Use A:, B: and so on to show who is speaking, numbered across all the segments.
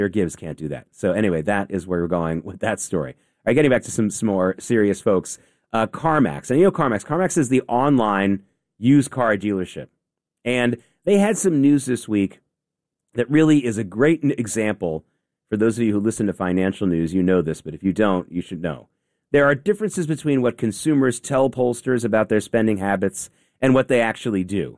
A: Gibbs can't do that. So anyway, that is where we're going with that story. All right, getting back to some more serious folks. CarMax. And you know CarMax. CarMax is the online used car dealership. And they had some news this week that really is a great example. For those of you who listen to financial news, you know this, but if you don't, you should know. There are differences between what consumers tell pollsters about their spending habits and what they actually do.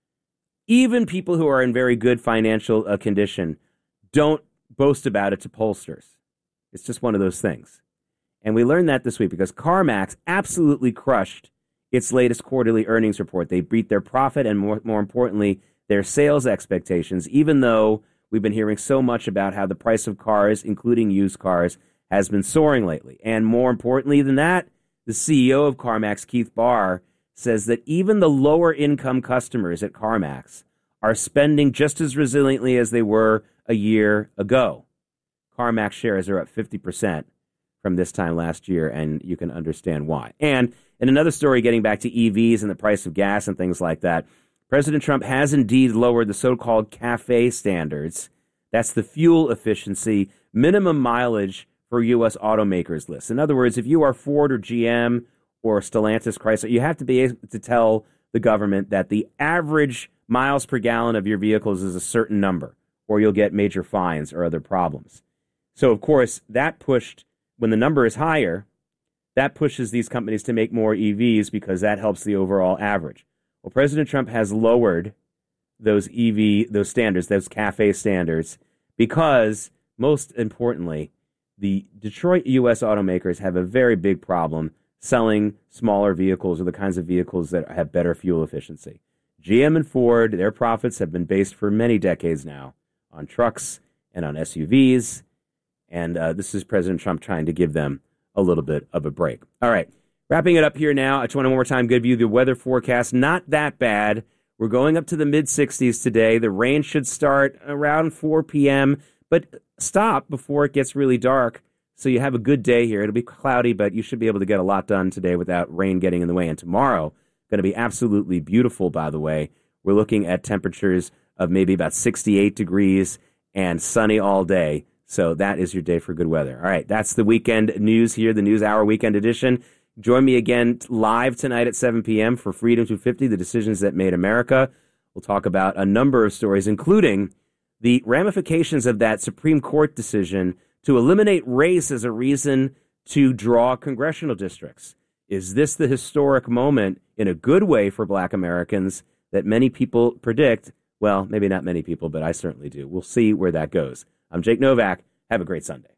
A: Even people who are in very good financial condition don't boast about it to pollsters. It's just one of those things. And we learned that this week because CarMax absolutely crushed its latest quarterly earnings report. They beat their profit and, more importantly, their sales expectations, even though we've been hearing so much about how the price of cars, including used cars, has been soaring lately. And more importantly than that, the CEO of CarMax, Keith Barr, says that even the lower income customers at CarMax are spending just as resiliently as they were a year ago. CarMax shares are up 50% from this time last year, and you can understand why. And in another story, getting back to EVs and the price of gas and things like that, President Trump has indeed lowered the so-called CAFE standards. That's the fuel efficiency minimum mileage for U.S. automakers list. In other words, if you are Ford or GM or Stellantis, Chrysler, you have to be able to tell the government that the average miles per gallon of your vehicles is a certain number, or you'll get major fines or other problems. So, of course, that pushed, when the number is higher, that pushes these companies to make more EVs because that helps the overall average. Well, President Trump has lowered those standards, those CAFE standards, because, most importantly, the Detroit U.S. automakers have a very big problem selling smaller vehicles or the kinds of vehicles that have better fuel efficiency. GM and Ford, their profits have been based for many decades now on trucks and on SUVs, and this is President Trump trying to give them a little bit of a break. All right, wrapping it up here now. I just want to one more time give you the weather forecast. Not that bad. We're going up to the mid-60s today. The rain should start around 4 p.m., but stop before it gets really dark. So you have a good day here. It'll be cloudy, but you should be able to get a lot done today without rain getting in the way. And tomorrow, going to be absolutely beautiful, by the way. We're looking at temperatures of maybe about 68 degrees and sunny all day. So that is your day for good weather. All right, that's the weekend news here, the News Hour Weekend Edition. Join me again live tonight at 7 p.m. for Freedom 250, the decisions that made America. We'll talk about a number of stories, including the ramifications of that Supreme Court decision to eliminate race as a reason to draw congressional districts. Is this the historic moment in a good way for Black Americans that many people predict? Well, maybe not many people, but I certainly do. We'll see where that goes. I'm Jake Novak. Have a great Sunday.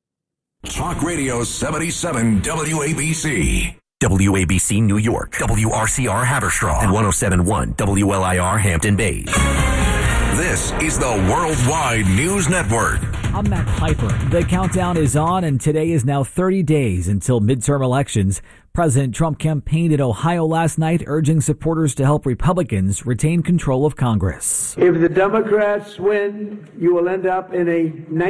B: Talk Radio 77 WABC.
C: WABC New York, WRCR Haverstraw, and 107.1 WLIR Hampton Bays.
B: This is the Worldwide News Network.
D: I'm Matt Piper. The countdown is on, and today is now 30 days until midterm elections. President Trump campaigned in Ohio last night, urging supporters to help Republicans retain control of Congress.
E: If the Democrats win, you will end up in a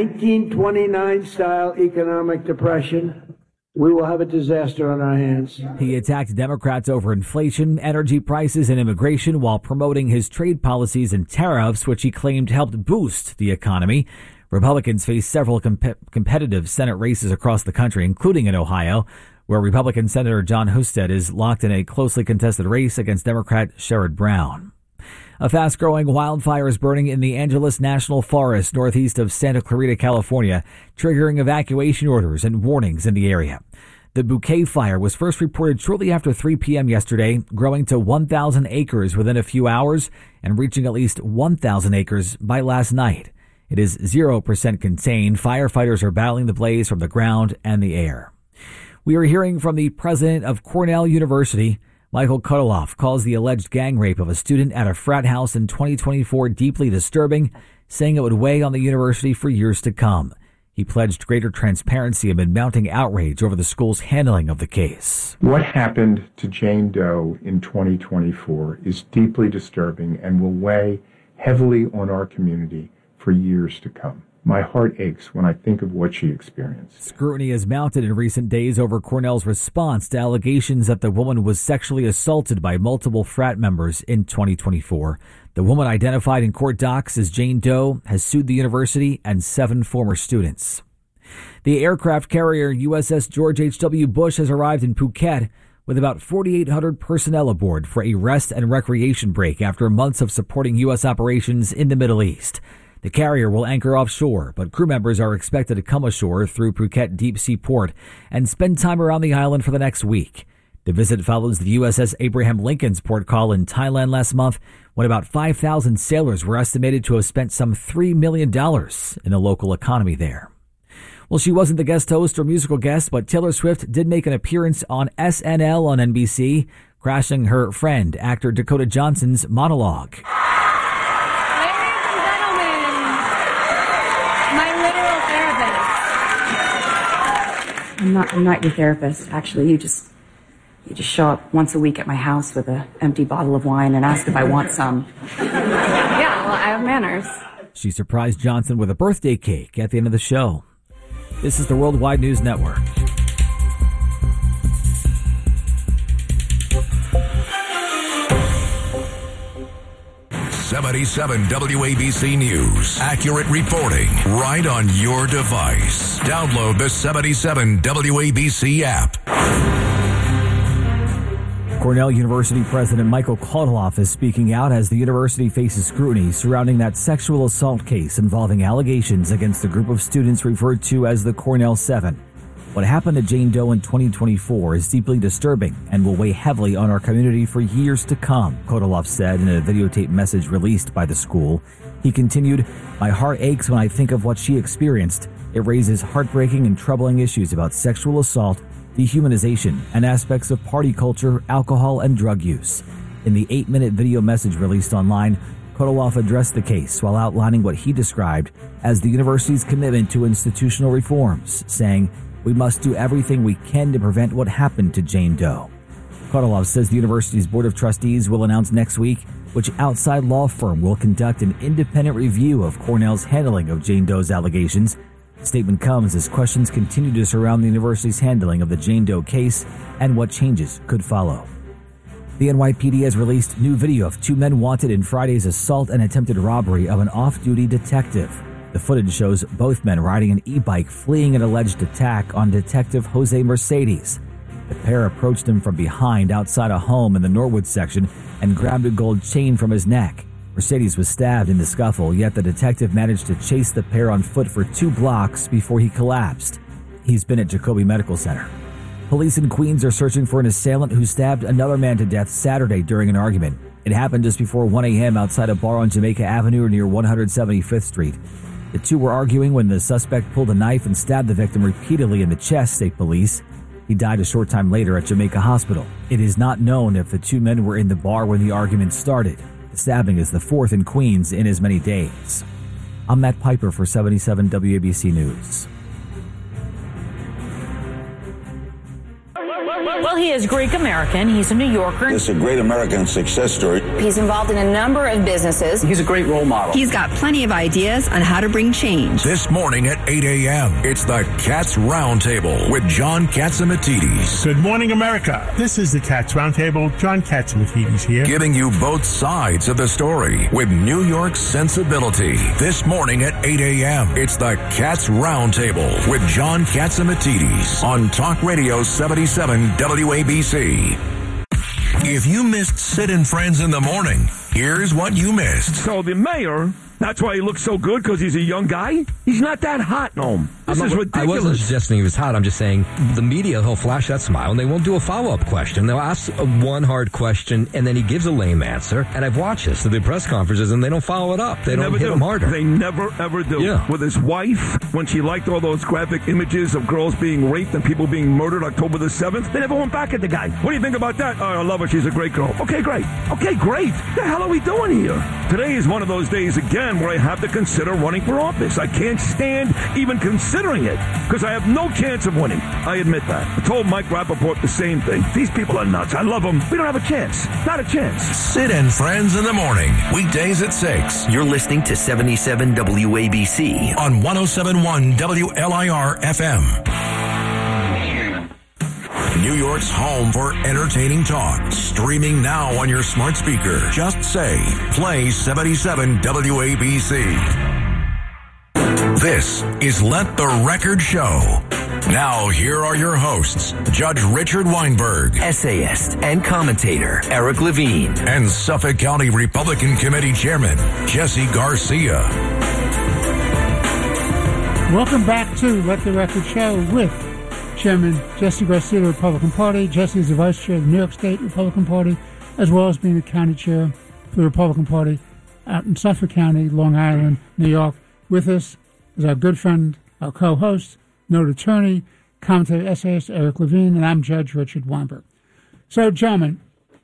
E: 1929-style economic depression. We will have a disaster on our hands.
D: He attacked Democrats over inflation, energy prices, and immigration while promoting his trade policies and tariffs, which he claimed helped boost the economy. Republicans face several competitive Senate races across the country, including in Ohio, where Republican Senator Jon Husted is locked in a closely contested race against Democrat Sherrod Brown. A fast-growing wildfire is burning in the Angeles National Forest northeast of Santa Clarita, California, triggering evacuation orders and warnings in the area. The Bouquet Fire was first reported shortly after 3 p.m. yesterday, growing to 1,000 acres within a few hours and reaching at least 1,000 acres by last night. It is 0% contained. Firefighters are battling the blaze from the ground and the air. We are hearing from the president of Cornell University. Michael Kotoloff calls the alleged gang rape of a student at a frat house in 2024 deeply disturbing, saying it would weigh on the university for years to come. He pledged greater transparency amid mounting outrage over the school's handling of the case.
F: What happened to Jane Doe in 2024 is deeply disturbing and will weigh heavily on our community for years to come. My heart aches when I think of what she experienced.
D: Scrutiny has mounted in recent days over Cornell's response to allegations that the woman was sexually assaulted by multiple frat members in 2024. The woman, identified in court docs as Jane Doe, has sued the university and 7 former students. The aircraft carrier USS George H.W. Bush has arrived in Phuket with about 4,800 personnel aboard for a rest and recreation break after months of supporting U.S. operations in the Middle East. The carrier will anchor offshore, but crew members are expected to come ashore through Phuket Deep Sea Port and spend time around the island for the next week. The visit follows the USS Abraham Lincoln's port call in Thailand last month, when about 5,000 sailors were estimated to have spent some $3 million in the local economy there. Well, she wasn't the guest host or musical guest, but Taylor Swift did make an appearance on SNL on NBC, crashing her friend, actor Dakota Johnson's monologue.
G: I'm not your therapist. Actually, you just show up once a week at my house with an empty bottle of wine and ask if I want some. Yeah, well, I have manners.
D: She surprised Johnson with a birthday cake at the end of the show. This is the Worldwide News Network.
B: '77 WABC News. Accurate reporting right on your device. Download the '77 WABC app.
D: Cornell University President Michael Kotoloff is speaking out as the university faces scrutiny surrounding that sexual assault case involving allegations against a group of students referred to as the Cornell 7. What happened to Jane Doe in 2024 is deeply disturbing and will weigh heavily on our community for years to come, Kotoloff said in a videotape message released by the school. He continued, "My heart aches when I think of what she experienced. It raises heartbreaking and troubling issues about sexual assault, dehumanization, and aspects of party culture, alcohol, and drug use." In the 8-minute video message released online, Kotoloff addressed the case while outlining what he described as the university's commitment to institutional reforms, saying, "We must do everything we can to prevent what happened to Jane Doe." Kotoloff says the university's Board of Trustees will announce next week which outside law firm will conduct an independent review of Cornell's handling of Jane Doe's allegations. The statement comes as questions continue to surround the university's handling of the Jane Doe case and what changes could follow. The NYPD has released new video of 2 men wanted in Friday's assault and attempted robbery of an off-duty detective. The footage shows both men riding an e-bike fleeing an alleged attack on Detective Jose Mercedes. The pair approached him from behind outside a home in the Norwood section and grabbed a gold chain from his neck. Mercedes was stabbed in the scuffle, yet the detective managed to chase the pair on foot for 2 blocks before he collapsed. He's been at Jacoby Medical Center. Police in Queens are searching for an assailant who stabbed another man to death Saturday during an argument. It happened just before 1 a.m. outside a bar on Jamaica Avenue near 175th Street. The two were arguing when the suspect pulled a knife and stabbed the victim repeatedly in the chest, state police. He died a short time later at Jamaica Hospital. It is not known if the 2 men were in the bar when the argument started. The stabbing is the 4th in Queens in as many days. I'm Matt Piper for 77 WABC News.
H: Well, he is Greek-American. He's a New Yorker.
I: It's a great American success story.
H: He's involved in a number of businesses.
I: He's a great role model.
J: He's got plenty of ideas on how to bring change.
B: This morning at 8 a.m., it's the Cats Roundtable with John Catsimatidis.
K: Good morning, America. This is the Cats Roundtable. John Catsimatidis here.
B: Giving you both sides of the story with New York sensibility. This morning at 8 a.m., it's the Cats Roundtable with John Catsimatidis on Talk Radio 77 WABC. If you missed Sid and Friends in the Morning, here's what you missed.
L: So the mayor, that's why he looks so good, because he's a young guy? He's not that hot, no. This is ridiculous.
M: I wasn't suggesting he was hot. I'm just saying the media, he'll flash that smile, and they won't do a follow-up question. They'll ask one hard question, and then he gives a lame answer. And I've watched this at the press conferences, and they don't follow it up. They don't hit him harder.
L: They never, ever do.
M: Yeah.
L: With his wife, when she liked all those graphic images of girls being raped and people being murdered October the 7th, they never went back at the guy. What do you think about that? Oh, I love her. She's a great girl. Okay, great. Okay, great. The hell are we doing here? Today is one of those days again time where I have to consider running for office. I can't stand even considering it because I have no chance of winning. I admit that. I told Mike Rappaport the same thing. These people are nuts. I love them. We don't have a chance. Not a chance.
B: Sid and Friends in the morning. Weekdays at 6.
C: You're listening to 77 WABC
B: on 107.1 WLIR FM. New York's home for entertaining talk. Streaming now on your smart speaker. Just say, play 77 WABC. This is Let the Record Show. Now, here are your hosts, Judge Richard Weinberg,
C: essayist and commentator Eric Levine,
B: and Suffolk County Republican Committee Chairman Jesse Garcia.
N: Welcome back to Let the Record Show with Chairman Jesse Garcia of the Republican Party. Jesse is the Vice Chair of the New York State Republican Party, as well as being the County Chair for the Republican Party out in Suffolk County, Long Island, New York. With us is our good friend, our co-host, noted attorney, commentator, essayist Eric Levine, and I'm Judge Richard Weinberg. So, gentlemen,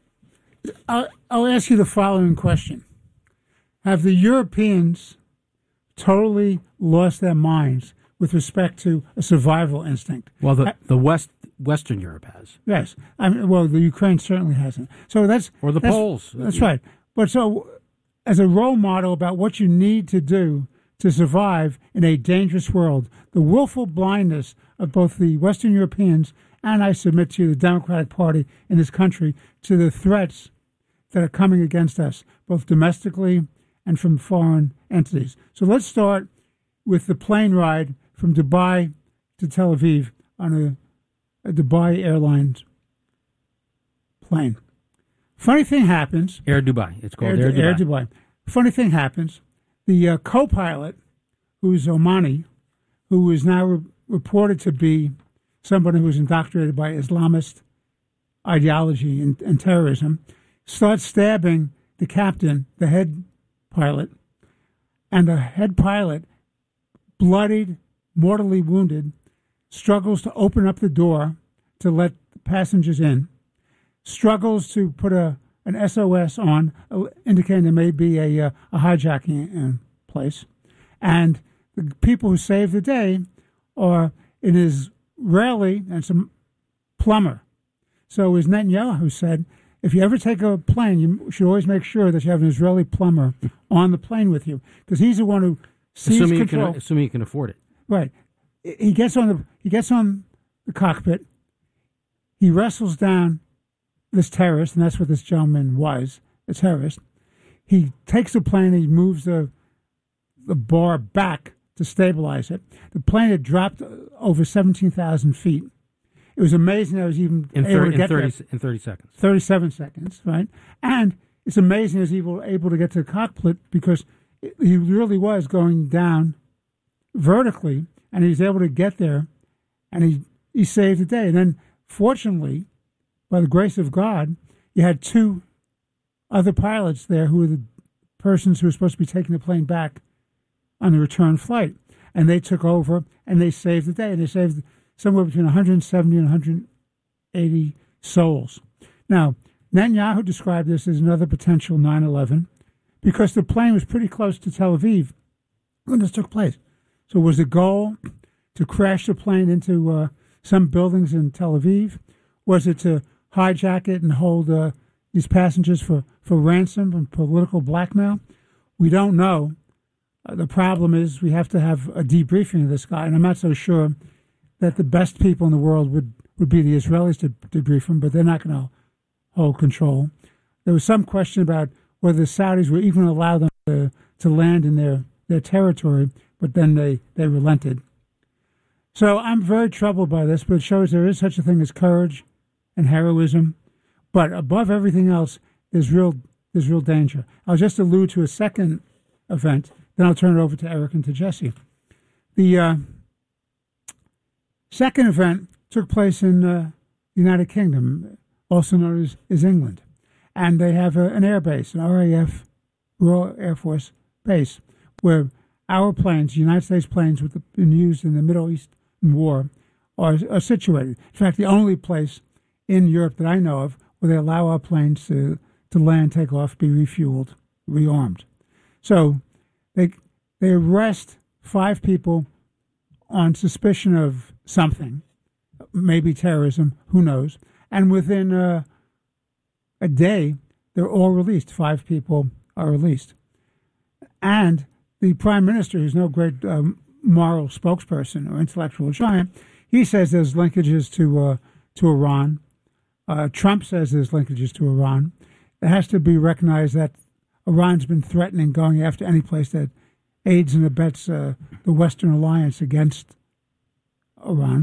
N: I'll ask you the following question. Have the Europeans totally lost their minds with respect to a survival instinct?
O: Well, Western Europe has.
N: Yes. Well, the Ukraine certainly hasn't. So that's...
O: Or the Poles.
N: That's right. But so, as a role model about what you need to do to survive in a dangerous world, the willful blindness of both the Western Europeans and, I submit to you, the Democratic Party in this country to the threats that are coming against us, both domestically and from foreign entities. So let's start with the plane ride from Dubai to Tel Aviv on a Dubai Airlines plane. Funny thing happens.
O: Air Dubai. It's called Air
N: Dubai. Funny thing happens. The co-pilot, who's Omani, who is now reported to be somebody who was indoctrinated by Islamist ideology and terrorism, starts stabbing the captain, the head pilot, and the head pilot, bloodied, mortally wounded, struggles to open up the door to let the passengers in, struggles to put an SOS on, indicating there may be a hijacking in place. And the people who saved the day are an Israeli and some plumber. So it was Netanyahu who said, if you ever take a plane, you should always make sure that you have an Israeli plumber on the plane with you, because he's the one who sees control.
O: Assuming you can afford it.
N: Right. He gets on the cockpit. He wrestles down this terrorist, and that's what this gentleman was, a terrorist. He takes the plane, he moves the bar back to stabilize it. The plane had dropped over 17,000 feet. It was amazing that I was even able to get there.
O: In 30 seconds.
N: 37 seconds, right? And it's amazing he was able to get to the cockpit because he really was going down vertically, and he was able to get there, and he saved the day. And then, fortunately, by the grace of God, you had two other pilots there who were the persons who were supposed to be taking the plane back on the return flight. And they took over, and they saved the day. And they saved somewhere between 170 and 180 souls. Now, Netanyahu described this as another potential 9/11 because the plane was pretty close to Tel Aviv when this took place. So was the goal to crash the plane into some buildings in Tel Aviv? Was it to hijack it and hold these passengers for ransom and political blackmail? We don't know. The problem is we have to have a debriefing of this guy, and I'm not so sure that the best people in the world would be the Israelis to debrief him, but they're not going to hold control. There was some question about whether the Saudis would even allow them to land in their territory, but then they relented. So I'm very troubled by this, but it shows there is such a thing as courage and heroism. But above everything else, there's real danger. I'll just allude to a second event, then I'll turn it over to Eric and to Jesse. The second event took place in the United Kingdom, also known as England. And they have an air base, an RAF, Royal Air Force base, where our planes, United States planes, which have been used in the Middle East War, are situated. In fact, the only place in Europe that I know of where they allow our planes to land, take off, be refueled, rearmed. So They arrest 5 people on suspicion of something, maybe terrorism, who knows, and within a day, they're all released. 5 people are released. And the prime minister, who's no great moral spokesperson or intellectual giant, he says there's linkages to Iran. Trump says there's linkages to Iran. It has to be recognized that Iran's been threatening going after any place that aids and abets the Western alliance against Iran.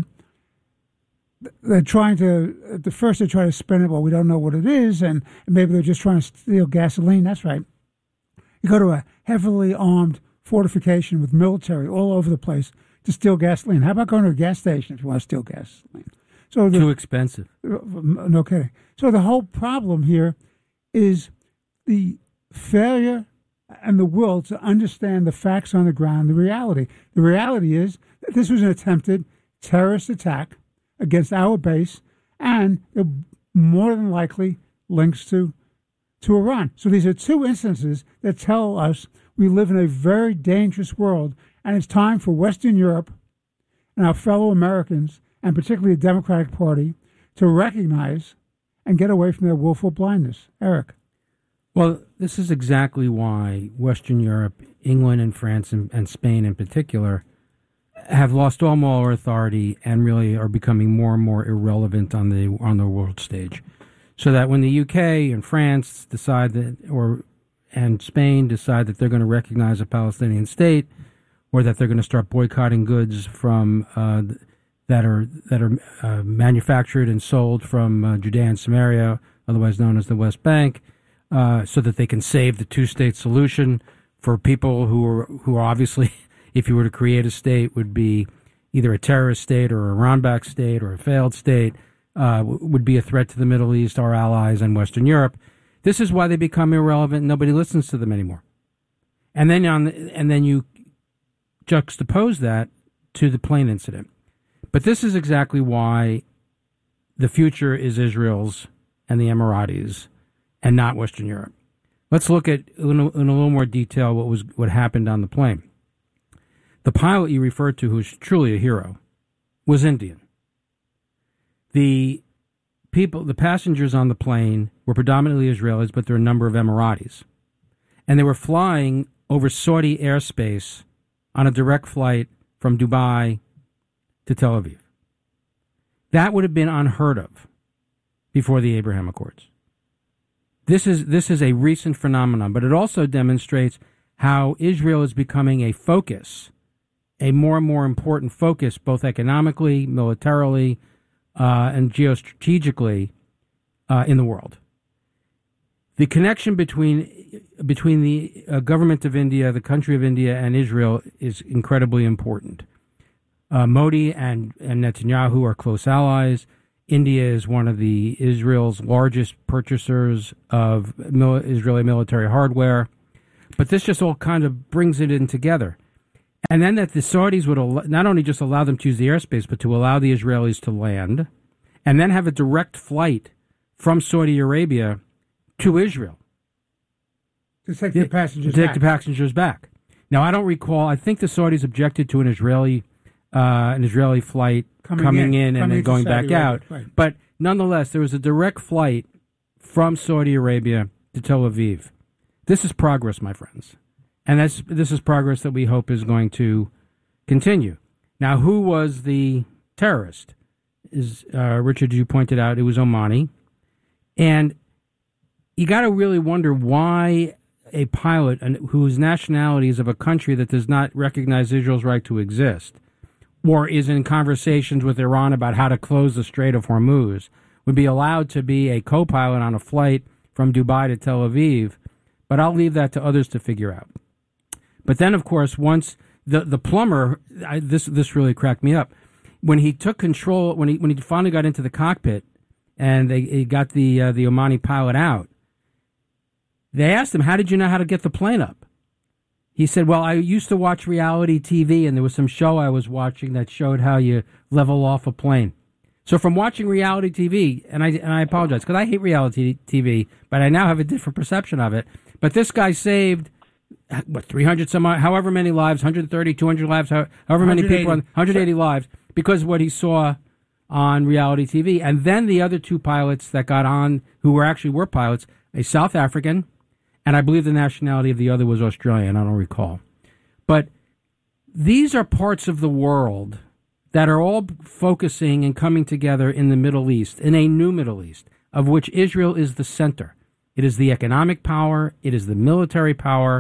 N: They're trying to, at first they try to spin it, well, we don't know what it is, and maybe they're just trying to steal gasoline. That's right. You go to a heavily armed fortification with military all over the place to steal gasoline. How about going to a gas station if you want to steal gasoline? So
O: too expensive.
N: No kidding. So the whole problem here is the failure and the will to understand the facts on the ground, the reality. The reality is that this was an attempted terrorist attack against our base, and more than likely links to Iran. So these are 2 instances that tell us we live in a very dangerous world, and it's time for Western Europe and our fellow Americans, and particularly the Democratic Party, to recognize and get away from their willful blindness. Eric.
O: Well, this is exactly why Western Europe, England and France and Spain in particular, have lost all moral authority and really are becoming more and more irrelevant on the world stage. So that when the UK and France decide that, and Spain decide that they're going to recognize a Palestinian state, or that they're going to start boycotting goods from that are manufactured and sold from Judea and Samaria, otherwise known as the West Bank, so that they can save the 2-state solution for people who are obviously, if you were to create a state, would be either a terrorist state or a Iran-backed state or a failed state, would be a threat to the Middle East, our allies, and Western Europe. This is why they become irrelevant. Nobody listens to them anymore. And then you juxtapose that to the plane incident. But this is exactly why the future is Israel's and the Emiratis and not Western Europe. Let's look at in a little more detail what happened on the plane. The pilot you referred to, who's truly a hero, was Indian. The passengers on the plane were predominantly Israelis, but there were a number of Emiratis. And they were flying over Saudi airspace on a direct flight from Dubai to Tel Aviv. That would have been unheard of before the Abraham Accords. This is a recent phenomenon, but it also demonstrates how Israel is becoming a focus, a more and more important focus, both economically, militarily, and geostrategically in the world. The connection between the government of India, the country of India, and Israel is incredibly important. Modi and Netanyahu are close allies. India is one of Israel's largest purchasers of Israeli military hardware. But this just all kind of brings it in together. And then that the Saudis would not only just allow them to use the airspace, but to allow the Israelis to land, and then have a direct flight from Saudi Arabia to Israel.
N: To take the passengers back.
O: Now, I don't recall, I think the Saudis objected to an Israeli flight coming in and then going back out. Right. But nonetheless, there was a direct flight from Saudi Arabia to Tel Aviv. This is progress, my friends. And this is progress that we hope is going to continue. Now, who was the terrorist? Richard, you pointed out it was Omani. And you got to really wonder why a pilot whose nationality is of a country that does not recognize Israel's right to exist, or is in conversations with Iran about how to close the Strait of Hormuz, would be allowed to be a co-pilot on a flight from Dubai to Tel Aviv. But I'll leave that to others to figure out. But then, of course, once the plumber, this really cracked me up. When he took control, when he finally got into the cockpit, and he got the Omani pilot out, they asked him, "How did you know how to get the plane up?" He said, "Well, I used to watch reality TV, and there was some show I was watching that showed how you level off a plane." So from watching reality TV, and I apologize because I hate reality TV, but I now have a different perception of it. But this guy saved what, 300 some odd, however many lives, 130, 200 lives, however many people, 180 lives, because of what he saw on reality TV. And then the other two pilots that got on, who were pilots, a South African, and I believe the nationality of the other was Australian, I don't recall. But these are parts of the world that are all focusing and coming together in the Middle East, in a new Middle East, of which Israel is the center. It is the economic power, it is the military power,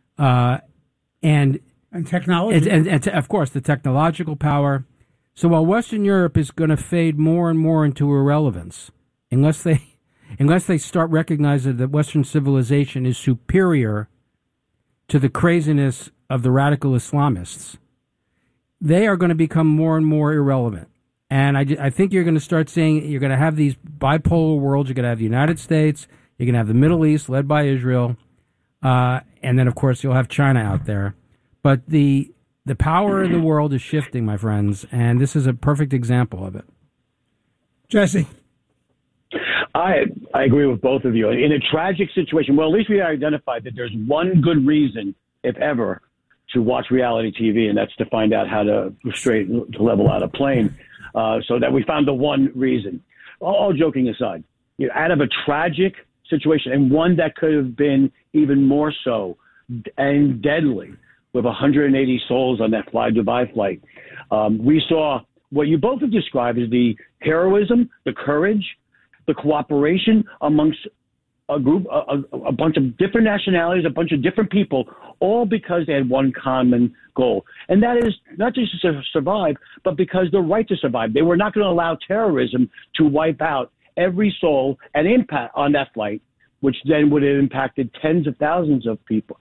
O: and
N: technology.
O: And of course, the technological power. So while Western Europe is going to fade more and more into irrelevance, unless they start recognizing that Western civilization is superior to the craziness of the radical Islamists, they are going to become more and more irrelevant. And I think you're going to start seeing, you're going to have these bipolar worlds. You're going to have the United States, you're going to have the Middle East led by Israel, and then, of course, you'll have China out there. But the power in the world is shifting, my friends, and this is a perfect example of it.
N: Jesse.
P: I agree with both of you. In a tragic situation, well, at least we identified that there's one good reason, if ever, to watch reality TV, and that's to find out how to level out a plane. So that we found the one reason. All joking aside, out of a tragic situation, and one that could have been even more so and deadly, with 180 souls on that Fly Dubai flight, we saw what you both have described as the heroism, the courage, the cooperation amongst a group, a bunch of different nationalities, a bunch of different people, all because they had one common goal. And that is not just to survive, but because the right to survive. They were not going to allow terrorism to wipe out every soul and impact on that flight, which then would have impacted tens of people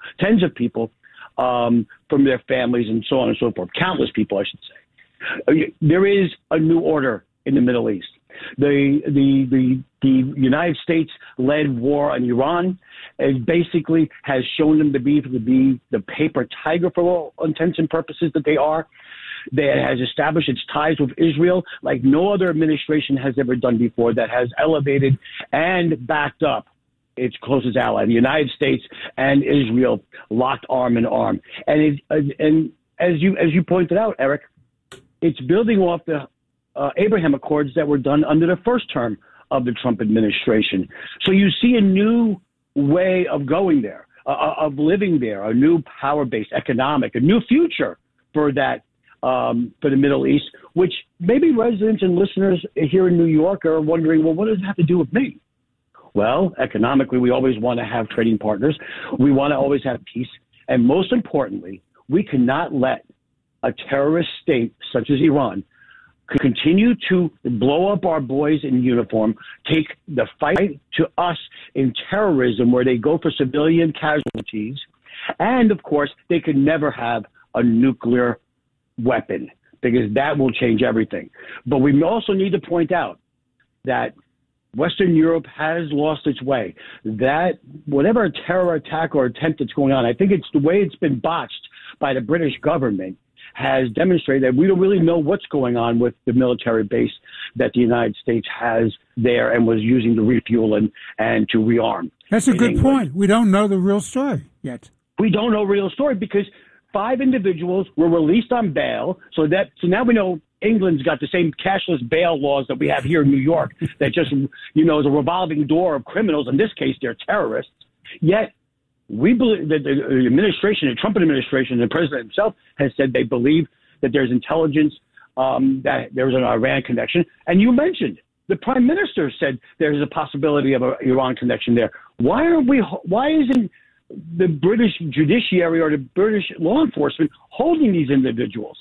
P: from their families and so on and so forth. Countless people, I should say. There is a new order in the Middle East. The United States-led war on Iran basically has shown them to be the paper tiger for all intents and purposes that they are. That has established its ties with Israel like no other administration has ever done before, that has elevated and backed up its closest ally, the United States and Israel, locked arm in arm. And as you pointed out, Eric, it's building off the Abraham Accords that were done under the first term of the Trump administration. So you see a new way of going there, of living there, a new power-based economic, a new future for that, for the Middle East, which maybe residents and listeners here in New York are wondering, well, what does it have to do with me? Well, economically, we always want to have trading partners. We want to always have peace. And most importantly, we cannot let a terrorist state such as Iran continue to blow up our boys in uniform, take the fight to us in terrorism where they go for civilian casualties. And, of course, they could never have a nuclear weapon because that will change everything. But we also need to point out that Western Europe has lost its way. That whatever terror attack or attempt that's going on, I think it's the way it's been botched by the British government has demonstrated that we don't really know what's going on with the military base that the United States has there and was using to refuel and to rearm.
N: That's a good point. We don't know the real story yet.
P: We don't know the real story because 5 individuals were released on bail. So now we know England's got the same cashless bail laws that we have here in New York that just, is a revolving door of criminals. In this case, they're terrorists. Yet we believe that the administration, the Trump administration, and the president himself has said they believe that there's intelligence, that there's an Iran connection. And you mentioned the prime minister said there's a possibility of an Iran connection there. Why isn't the British judiciary or the British law enforcement holding these individuals?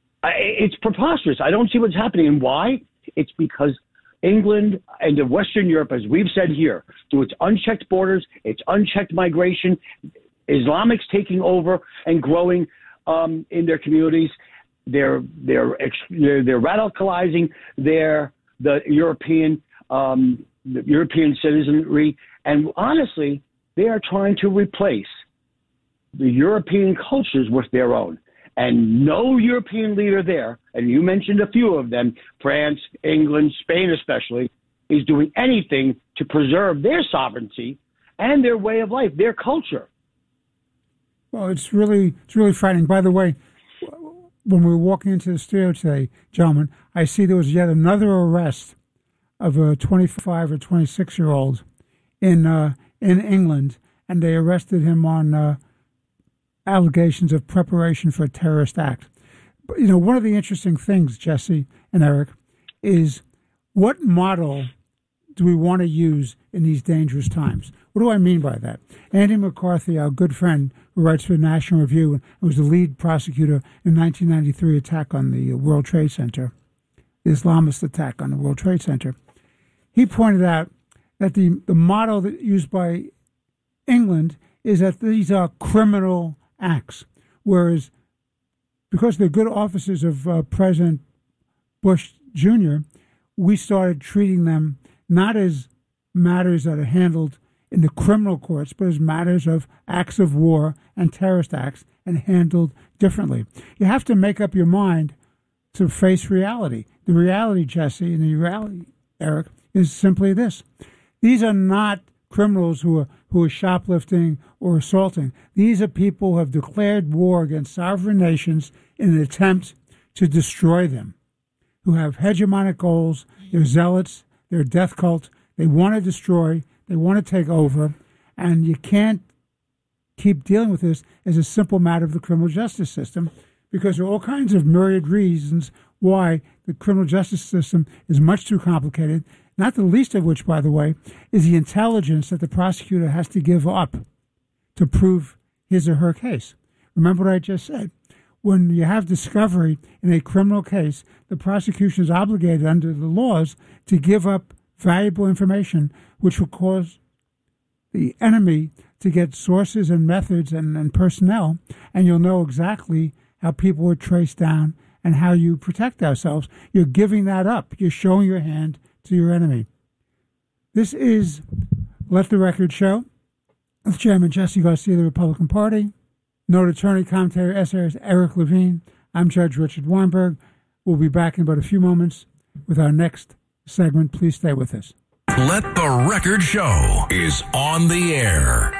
P: It's preposterous. I don't see what's happening. And why? It's because England and Western Europe, as we've said here, through its unchecked borders, its unchecked migration, Islamics taking over and growing in their communities, they're radicalizing the European citizenry, and honestly, they are trying to replace the European cultures with their own. And no European leader there, and you mentioned a few of them, France, England, Spain especially, is doing anything to preserve their sovereignty and their way of life, their culture.
N: Well, it's really frightening. By the way, when we were walking into the studio today, gentlemen, I see there was yet another arrest of a 25 or 26-year-old in England, and they arrested him on allegations of preparation for a terrorist act. But, one of the interesting things, Jesse and Eric, is what model do we want to use in these dangerous times? What do I mean by that? Andy McCarthy, our good friend who writes for the National Review and was the lead prosecutor in the 1993 attack on the World Trade Center, the Islamist attack on the World Trade Center, he pointed out that the model that used by England is that these are criminal acts, whereas because they're good officers of President Bush Jr., we started treating them not as matters that are handled in the criminal courts, but as matters of acts of war and terrorist acts and handled differently. You have to make up your mind to face reality. The reality, Jesse, and the reality, Eric, is simply this. These are not criminals who are shoplifting or assaulting. These are people who have declared war against sovereign nations in an attempt to destroy them, who have hegemonic goals. They're zealots. They're a death cult. They want to destroy. They want to take over. And you can't keep dealing with this as a simple matter of the criminal justice system, because there are all kinds of myriad reasons why the criminal justice system is much too complicated, not the least of which, by the way, is the intelligence that the prosecutor has to give up to prove his or her case. Remember what I just said. When you have discovery in a criminal case, the prosecution is obligated under the laws to give up valuable information, which will cause the enemy to get sources and methods and personnel, and you'll know exactly how people were traced down and how you protect ourselves. You're giving that up. You're showing your hand to your enemy. This is Let the Record Show with Chairman Jesse Garcia of the Republican Party, noted attorney, commentator, essayist Eric Levine. I'm Judge Richard Weinberg. We'll be back in about a few moments with our next segment. Please stay with us.
B: Let the Record Show is on the air.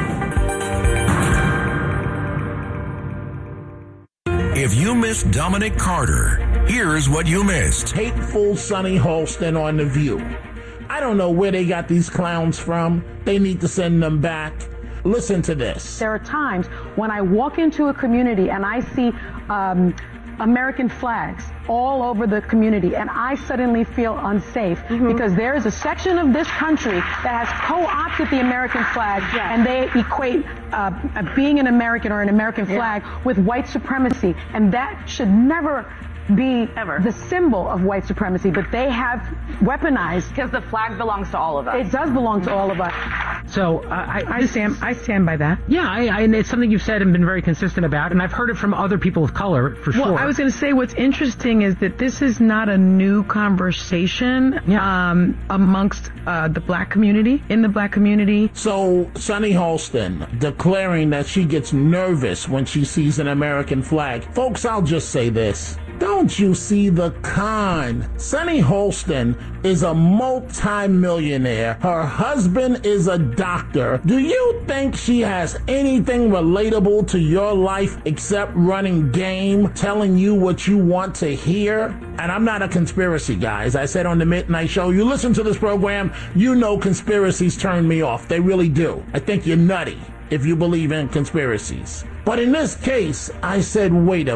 B: If you missed Dominic Carter, here's what you missed.
Q: Hateful Sonny Holston on The View. I don't know where they got these clowns from. They need to send them back. Listen to this.
R: There are times when I walk into a community and I see American flags all over the community, and I suddenly feel unsafe because there is a section of this country that has co-opted the American flag, and they equate being an American or an American flag with white supremacy, and that should never be the symbol of white supremacy, but they have weaponized.
H: Because the flag belongs to all of us.
R: It does belong to all of us.
S: So I stand by that. Yeah, and it's something you've said and been very consistent about, and I've heard it from other people of color for sure.
T: Well, I was going to say what's interesting is that this is not a new conversation amongst the black community, in the black community.
Q: So Sonny Holston declaring that she gets nervous when she sees an American flag. Folks, I'll just say this. Don't you see the con? Sonny Holston is a multi-millionaire. Her husband is a doctor. Do you think she has anything relatable to your life except running game, telling you what you want to hear? And I'm not a conspiracy guy. As I said on the Midnight Show, you listen to this program, you know conspiracies turn me off. They really do. I think you're nutty if you believe in conspiracies. But in this case, I said, wait a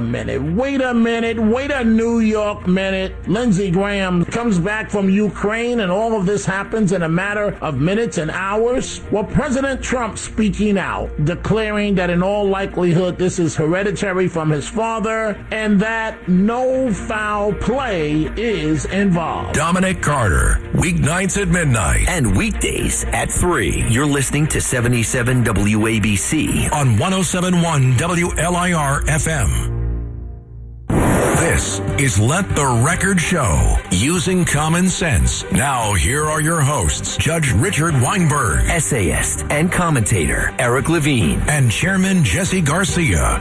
Q: New York minute. Lindsey Graham comes back from Ukraine and all of this happens in a matter of minutes and hours. Well, President Trump speaking out, declaring that in all likelihood this is hereditary from his father and that no foul play is involved.
B: Dominic Carter, weeknights at midnight.
C: And weekdays at 3. You're listening to 77 WABC.
B: On 107.1 WLIR FM. This is Let the Record Show, using common sense. Now, here are your hosts, Judge Richard Weinberg,
C: essayist and commentator Eric Levine,
B: and Chairman Jesse Garcia.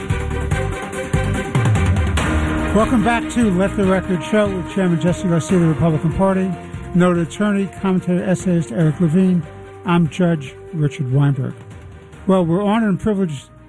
N: Welcome back to Let the Record Show with Chairman Jesse Garcia of the Republican Party, noted attorney, commentator, essayist Eric Levine. I'm Judge Richard Weinberg. Well, we're honored and privileged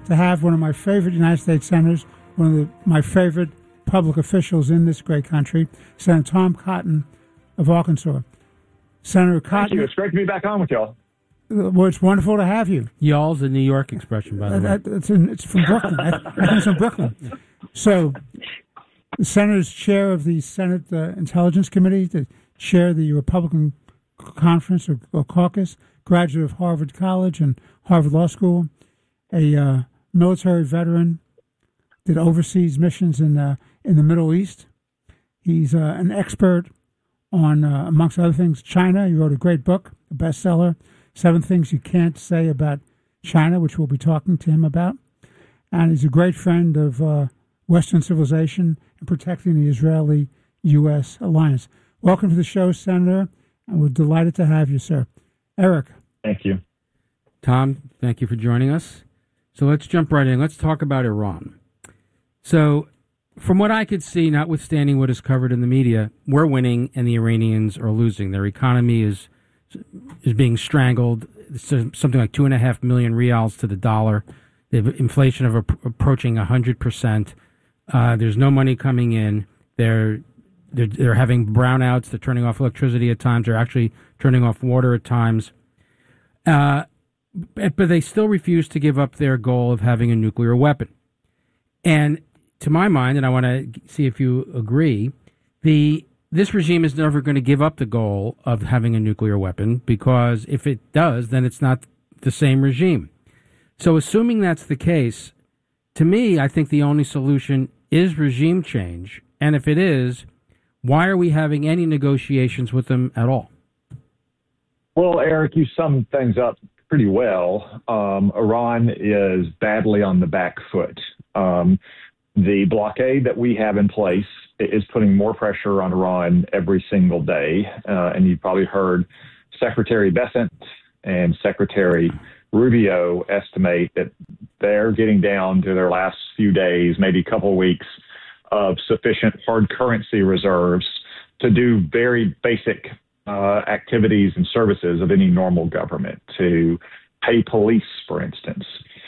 N: to have one of my favorite United States senators, one of my favorite public officials in this great country, Senator Tom Cotton of Arkansas. Senator Cotton.
U: Thank you. It's great to be back on with y'all.
N: Well, it's wonderful to have you.
O: Y'all's a New York expression, by the way.
N: It's from Brooklyn. I think it's from Brooklyn. So, the senator's chair of the Senate Intelligence Committee, the chair of the Republican Conference or Caucus, graduate of Harvard College and Harvard Law School, a military veteran, did overseas missions in the Middle East. He's an expert on, amongst other things, China. He wrote a great book, a bestseller, 7 Things You Can't Say About China, which we'll be talking to him about. And he's a great friend of Western civilization and protecting the Israeli-U.S. alliance. Welcome to the show, Senator, and we're delighted to have you, sir. Eric.
U: Thank you.
O: Tom, thank you for joining us. So let's jump right in. Let's talk about Iran. So from what I could see, notwithstanding what is covered in the media, we're winning and the Iranians are losing. Their economy is being strangled. It's something like 2.5 million rials to the dollar. They have inflation of approaching 100%. There's no money coming in. They're having brownouts. They're turning off electricity at times. They're actually turning off water at times. But they still refuse to give up their goal of having a nuclear weapon. And to my mind, and I want to see if you agree, this regime is never going to give up the goal of having a nuclear weapon, because if it does, then it's not the same regime. So assuming that's the case, to me, I think the only solution is regime change. And if it is, why are we having any negotiations with them at all?
U: Well, Eric, you summed things up pretty well. Iran is badly on the back foot. The blockade that we have in place is putting more pressure on Iran every single day. And you've probably heard Secretary Bessent and Secretary Rubio estimate that they're getting down to their last few days, maybe a couple of weeks, of sufficient hard currency reserves to do very basic activities and services of any normal government, to pay police, for instance.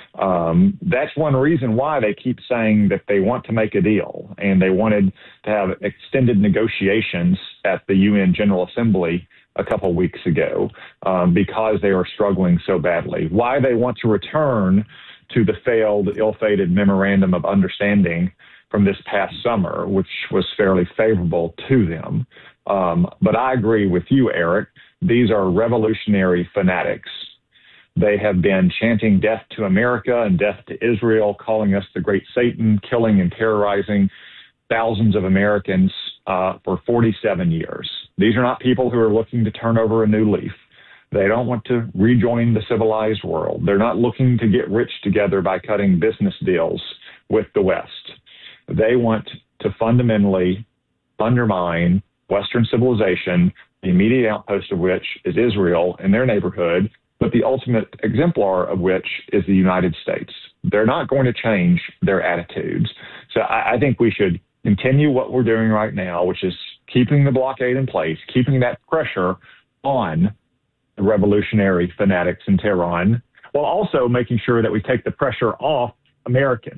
U: That's one reason why they keep saying that they want to make a deal, and they wanted to have extended negotiations at the UN General Assembly a couple of weeks ago, because they are struggling so badly. Why they want to return to the failed, ill-fated memorandum of understanding from this past summer, which was fairly favorable to them. But I agree with you, Eric. These are revolutionary fanatics. They have been chanting death to America and death to Israel, calling us the great Satan, killing and terrorizing thousands of Americans for 47 years. These are not people who are looking to turn over a new leaf. They don't want to rejoin the civilized world. They're not looking to get rich together by cutting business deals with the West. They want to fundamentally undermine Western civilization, the immediate outpost of which is Israel in their neighborhood, but the ultimate exemplar of which is the United States. They're not going to change their attitudes. So I think we should continue what we're doing right now, which is keeping the blockade in place, keeping that pressure on the revolutionary fanatics in Tehran, while also making sure that we take the pressure off Americans.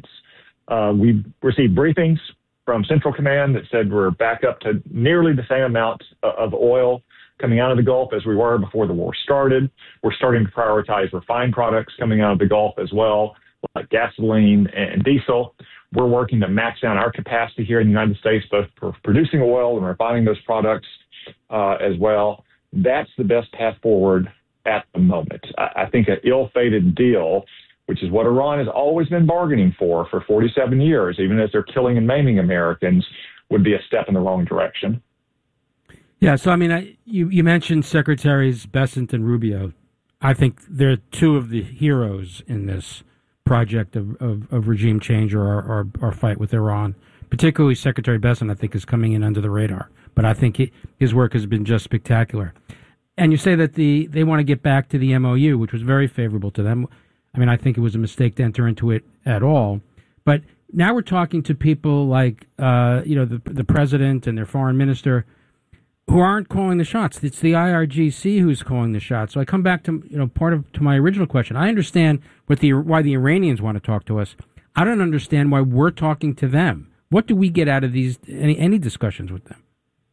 U: We received briefings from Central Command that said we're back up to nearly the same amount of oil coming out of the Gulf as we were before the war started. We're starting to prioritize refined products coming out of the Gulf as well, like gasoline and diesel. We're working to max down our capacity here in the United States, both for producing oil and refining those products as well. That's the best path forward at the moment. I think an ill-fated deal, which is what Iran has always been bargaining for 47 years, even as they're killing and maiming Americans, would be a step in the wrong direction.
O: Yeah, so, I mean, you mentioned Secretaries Bessent and Rubio. I think they're two of the heroes in this project of regime change or our fight with Iran. Particularly Secretary Bessent, I think, is coming in under the radar. But I think his work has been just spectacular. And you say that they want to get back to the MOU, which was very favorable to them. I mean, I think it was a mistake to enter into it at all. But now we're talking to people like, the president and their foreign minister. who aren't calling the shots. It's the IRGC who's calling the shots. So I come back to to my original question. I understand why the Iranians want to talk to us. I don't understand why we're talking to them. What do we get out of these any discussions with them?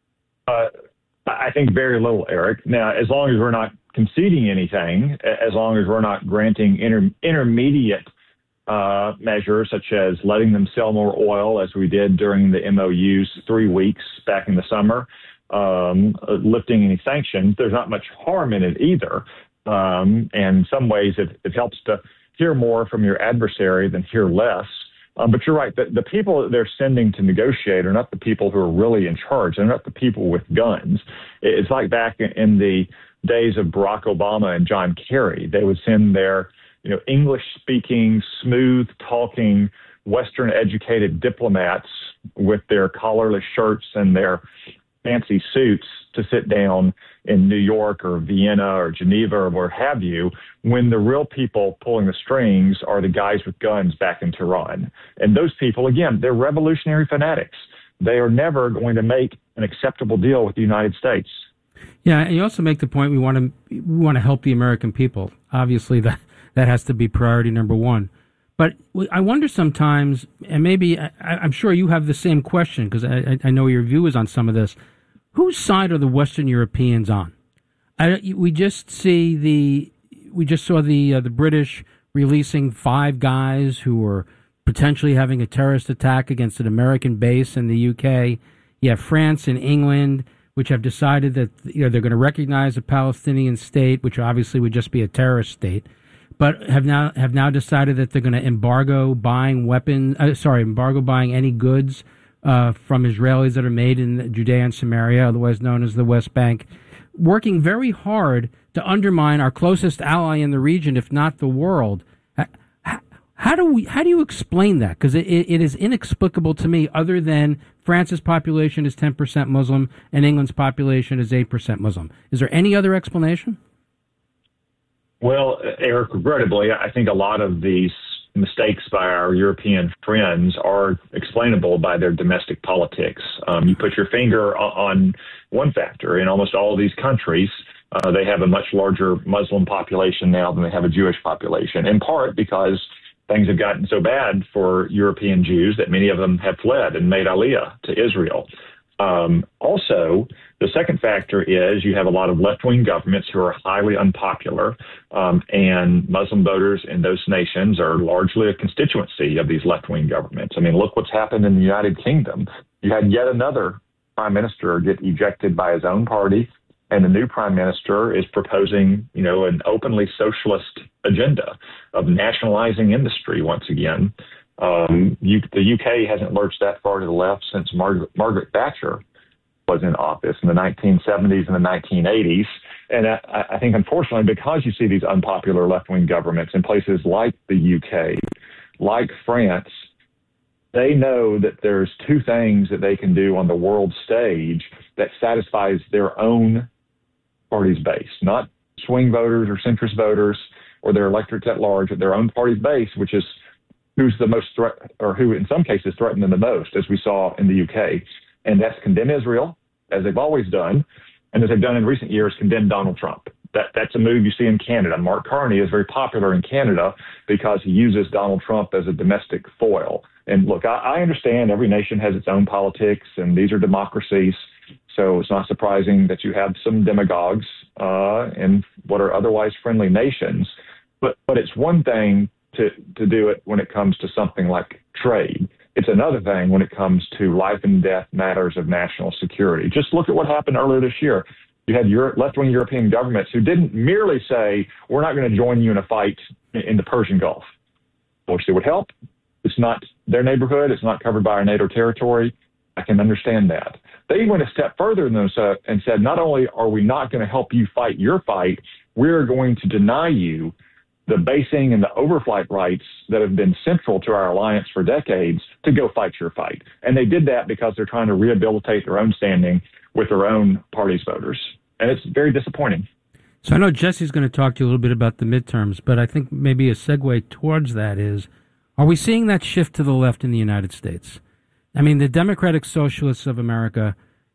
U: I think very little, Eric. Now, as long as we're not conceding anything, as long as we're not granting intermediate measures such as letting them sell more oil as we did during the MOU's 3 weeks back in the summer, lifting any sanctions, there's not much harm in it either. And in some ways, it helps to hear more from your adversary than hear less. But you're right, the people that they're sending to negotiate are not the people who are really in charge. They're not the people with guns. It's like back in the days of Barack Obama and John Kerry. They would send their English-speaking, smooth-talking, Western-educated diplomats with their collarless shirts and their fancy suits to sit down in New York or Vienna or Geneva or where have you, when the real people pulling the strings are the guys with guns back in Tehran. And those people, again, they're revolutionary fanatics. They are never going to make an acceptable deal with the United States.
O: Yeah, and you also make the point we want to help the American people. Obviously, that has to be priority number one. But I wonder sometimes, and maybe I'm sure you have the same question because I know your view is on some of this. Whose side are the Western Europeans on? We just saw the British releasing 5 guys who were potentially having a terrorist attack against an American base in the UK. You have France and England, which have decided that they're going to recognize a Palestinian state, which obviously would just be a terrorist state, but have now decided that they're going to embargo buying any goods from Israelis that are made in Judea and Samaria, otherwise known as the West Bank, working very hard to undermine our closest ally in the region, if not the world. How do you explain that? Because it is inexplicable to me, other than France's population is 10% Muslim and England's population is 8% Muslim. Is there any other explanation?
U: Well, Eric, regrettably, I think a lot of these mistakes by our European friends are explainable by their domestic politics. You put your finger on one factor. In almost all of these countries, they have a much larger Muslim population now than they have a Jewish population, in part because things have gotten so bad for European Jews that many of them have fled and made Aliyah to Israel. Also, the second factor is you have a lot of left-wing governments who are highly unpopular, and Muslim voters in those nations are largely a constituency of these left-wing governments. I mean, look what's happened in the United Kingdom. You had yet another prime minister get ejected by his own party, and the new prime minister is proposing, an openly socialist agenda of nationalizing industry once again. The UK hasn't lurched that far to the left since Margaret Thatcher was in office in the 1970s and the 1980s. And I think, unfortunately, because you see these unpopular left-wing governments in places like the UK, like France, they know that there's two things that they can do on the world stage that satisfies their own party's base, not swing voters or centrist voters or their electorates at large, but their own party's base, which is who's the most who in some cases threaten them the most, as we saw in the UK. And that's condemn Israel, as they've always done, and as they've done in recent years, condemn Donald Trump. That's a move you see in Canada. Mark Carney is very popular in Canada because he uses Donald Trump as a domestic foil. And look, I understand every nation has its own politics, and these are democracies, so it's not surprising that you have some demagogues in what are otherwise friendly nations. But it's one thing to do it when it comes to something like trade. It's another thing when it comes to life and death matters of national security. Just look at what happened earlier this year. You had left-wing European governments who didn't merely say, we're not going to join you in a fight in the Persian Gulf. I wish it would help. It's not their neighborhood. It's not covered by our NATO territory. I can understand that. They went a step further than that and said, not only are we not going to help you fight your fight, we're going to deny you the basing and the overflight rights that have been central to our alliance for decades to go fight your fight. And they did that because they're trying to rehabilitate their own standing with their own party's voters. And it's very disappointing.
O: So I know Jesse's going to talk to you a little bit about the midterms, but I think maybe a segue towards that is, are we seeing that shift to the left in the United States? I mean, the Democratic Socialists of America,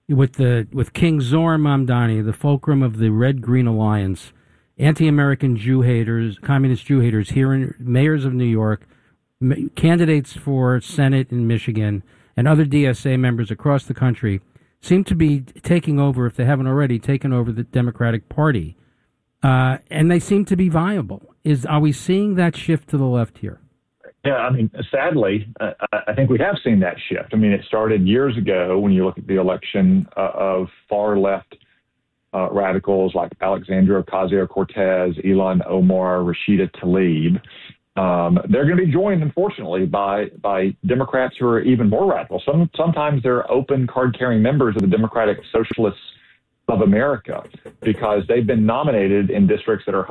O: with King Zohar Mamdani, the fulcrum of the Red Green Alliance, anti-American Jew haters, communist Jew haters here in mayors of New York, candidates for Senate in Michigan, and other DSA members across the country seem to be taking over, if they haven't already, taken over the Democratic Party. And they seem to be viable. Are we seeing that shift to the left here?
U: Yeah, I mean, sadly, I think we have seen that shift. I mean, it started years ago when you look at the election of far left radicals like Alexandria Ocasio-Cortez, Ilhan Omar, Rashida Tlaib. They're going to be joined, unfortunately, by Democrats who are even more radical. Sometimes they're open card-carrying members of the Democratic Socialists of America because they've been nominated in districts that are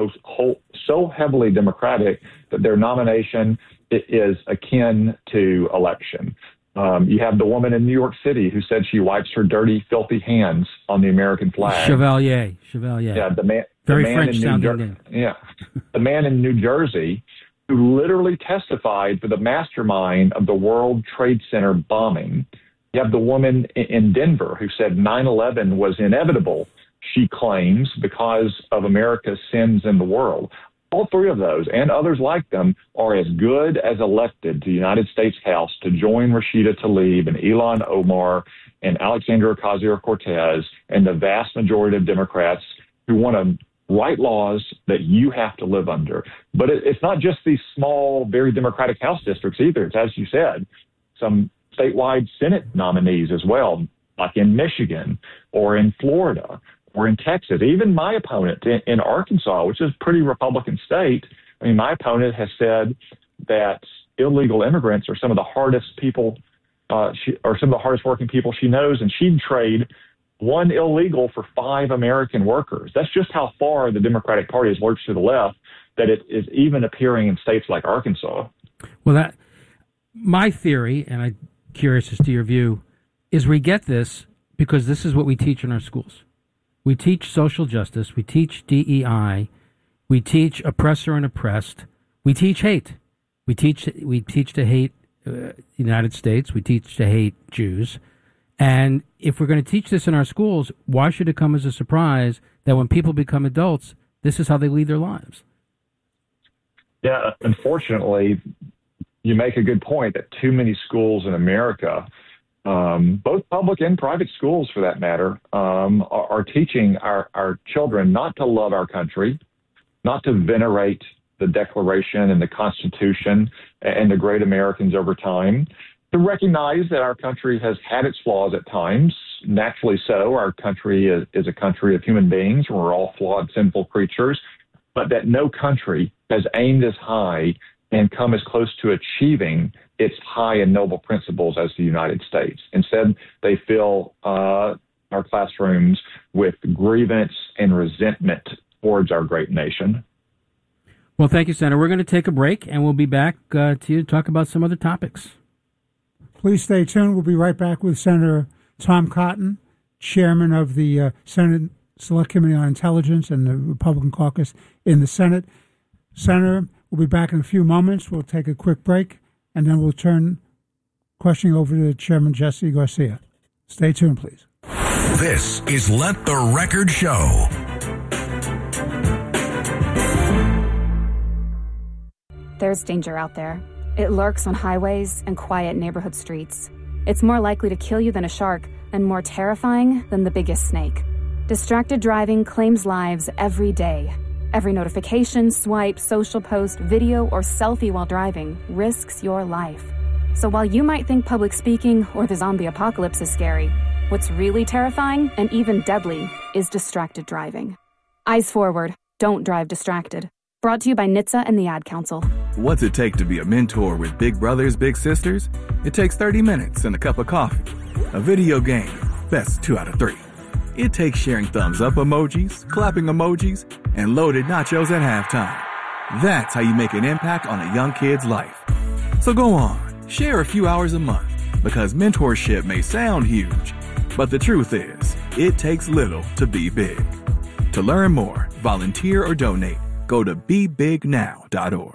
U: so heavily Democratic that their nomination is akin to election. You have the woman in New York City who said she wipes her dirty, filthy hands on the American flag.
O: Chevalier.
U: Yeah, the man
O: French
U: in
O: sounding name.
U: Yeah, the man in New Jersey who literally testified for the mastermind of the World Trade Center bombing. You have the woman in Denver who said 9/11 was inevitable, she claims, because of America's sins in the world. All three of those and others like them are as good as elected to the United States House to join Rashida Tlaib and Ilhan Omar and Alexandria Ocasio-Cortez and the vast majority of Democrats who want to write laws that you have to live under. But it's not just these small, very Democratic House districts either. It's, as you said, some statewide Senate nominees as well, like in Michigan or in Florida or in Texas. Even my opponent in Arkansas, which is a pretty Republican state, I mean, my opponent has said that illegal immigrants are some of the hardest people, or some of the hardest working people she knows, and she'd trade one illegal for 5 American workers. That's just how far the Democratic Party has lurched to the left, that it is even appearing in states like Arkansas.
O: Well, my theory, and I'm curious as to your view, is we get this because this is what we teach in our schools. We teach social justice. We teach DEI. We teach oppressor and oppressed. We teach hate. We teach to hate the United States. We teach to hate Jews. And if we're going to teach this in our schools, why should it come as a surprise that when people become adults, this is how they lead their lives?
U: Yeah, unfortunately, you make a good point that too many schools in America, both public and private schools for that matter, are teaching our children not to love our country, not to venerate the Declaration and the Constitution and the great Americans over time, to recognize that our country has had its flaws at times. Naturally so. Our country is a country of human beings. We're all flawed, sinful creatures, but that no country has aimed as high and come as close to achieving its high and noble principles as the United States. Instead, they fill our classrooms with grievance and resentment towards our great nation.
O: Well, thank you, Senator. We're going to take a break, and we'll be back to you to talk about some other topics.
N: Please stay tuned. We'll be right back with Senator Tom Cotton, chairman of the Senate Select Committee on Intelligence and the Republican caucus in the Senate. Senator, we'll be back in a few moments. We'll take a quick break, and then we'll turn questioning over to Chairman Jesse Garcia. Stay tuned, please.
B: This is Let the Record Show.
G: There's danger out there. It lurks on highways and quiet neighborhood streets. It's more likely to kill you than a shark and more terrifying than the biggest snake. Distracted driving claims lives every day. Every notification, swipe, social post, video, or selfie while driving risks your life. So while you might think public speaking or the zombie apocalypse is scary, what's really terrifying and even deadly is distracted driving. Eyes forward. Don't drive distracted. Brought to you by NHTSA and the Ad Council.
A: What's it take to be a mentor with big brothers, big sisters? It takes 30 minutes and a cup of coffee. A video game, best 2 out of 3. It takes sharing thumbs up emojis, clapping emojis, and loaded nachos at halftime. That's how you make an impact on a young kid's life. So go on, share a few hours a month, because mentorship may sound huge, but the truth is, it takes little to be big. To learn more, volunteer, or donate, go to BeBigNow.org.